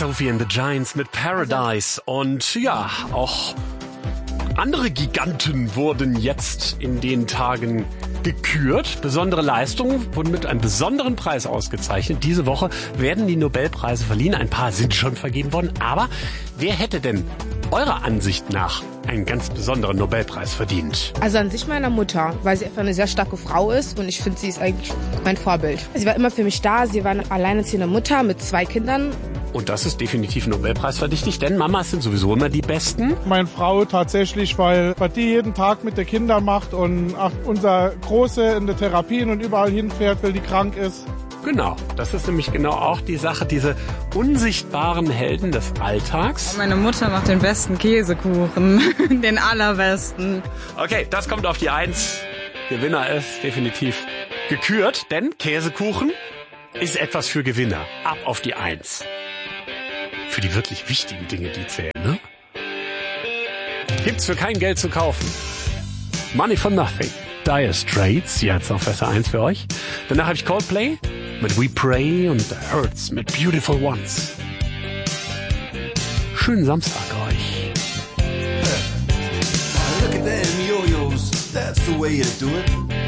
Sophie and the Giants mit Paradise. Und ja, auch andere Giganten wurden jetzt in den Tagen gekürt. Besondere Leistungen wurden mit einem besonderen Preis ausgezeichnet. Diese Woche werden die Nobelpreise verliehen. Ein paar sind schon vergeben worden. Aber wer hätte denn eurer Ansicht nach einen ganz besonderen Nobelpreis verdient? Also an sich meiner Mutter, weil sie einfach eine sehr starke Frau ist und ich finde, sie ist eigentlich mein Vorbild. Sie war immer für mich da, sie war eine alleinerziehende Mutter mit 2 Kindern. Und das ist definitiv Nobelpreisverdächtig, denn Mamas sind sowieso immer die Besten. Meine Frau tatsächlich, weil die jeden Tag mit den Kindern macht und unser Große in der Therapien und überall hinfährt, weil die krank ist. Genau, das ist nämlich genau auch die Sache, diese unsichtbaren Helden des Alltags. Meine Mutter macht den besten Käsekuchen, den allerbesten. Okay, das kommt auf die 1. Gewinner ist definitiv gekürt, denn Käsekuchen ist etwas für Gewinner. Ab auf die 1. Für die wirklich wichtigen Dinge, die zählen, ne? Gibt's für kein Geld zu kaufen. Money for Nothing. Dire Straits, jetzt auf Verse 1 für euch. Danach habe ich Coldplay mit We Pray und The Hurts mit Beautiful Ones. Schönen Samstag euch. Look at them yo-yos, that's the way you do it.